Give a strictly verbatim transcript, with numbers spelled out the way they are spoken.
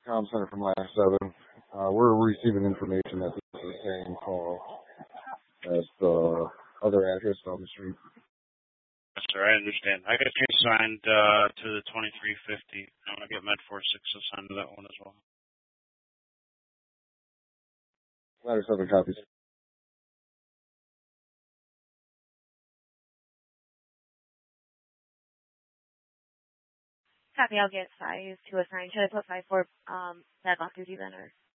comm center from last seven. Uh, we're receiving information that this is the same call as the other address on the street. Yes, sir, I understand. I got you assigned uh, to the twenty-three fifty. I'm going to get Med four six assigned to that one as well. Ladder seven copies. Copy, I'll get five to assign. Should I put five for um, bad luck duty then, or?